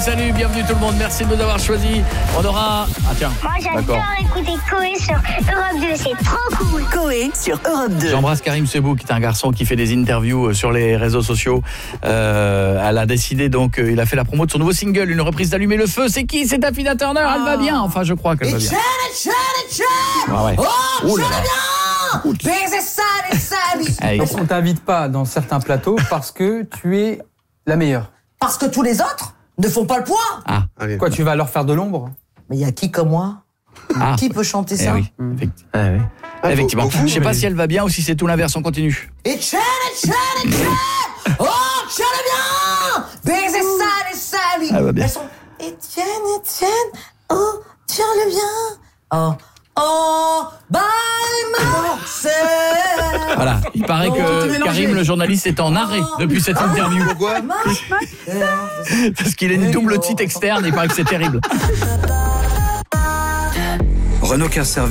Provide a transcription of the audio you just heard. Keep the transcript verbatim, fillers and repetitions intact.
salut, bienvenue tout le monde. Merci de nous avoir choisis. On aura... Ah tiens, Moi j'adore d'accord. écouter Coé sur Europe deux, c'est trop cool. Coé sur Europe deux. J'embrasse Karim Sebou, qui est un garçon qui fait des interviews sur les réseaux sociaux. Euh, elle a décidé donc, il a fait la promo de son nouveau single, une reprise d'Allumer le feu. C'est qui? C'est Tina Turner. Ah. Elle va bien. Enfin, je crois qu'elle va bien. Ah ouais. Oh, Ouh là là. bien. Baiser sale et sale. Allez. Donc on t'invite pas dans certains plateaux parce que tu es la meilleure. Parce que tous les autres ne font pas le poids. Ah, Quoi, tu vas leur faire de l'ombre? Mais il y a qui comme moi? ah. Qui peut chanter Eh ça? oui, effectivement. Ah, oui. Effectivement. Je sais pas si elle va bien ou si c'est tout l'inverse. On continue. Et tchène, et tchène, et tchène. Oh, tchène bien. Baiser sale et sale. Elle va bien. Elles sont Étienne, Étienne. Oh, tiens-le bien. Oh, oh, bye Marcel. Voilà. Il paraît Oh, tout est que mélangé. Karim, le journaliste, est en arrêt depuis cette interview. Pourquoi? Parce qu'il a une double otite externe. Il paraît que c'est terrible. Renault Car Service.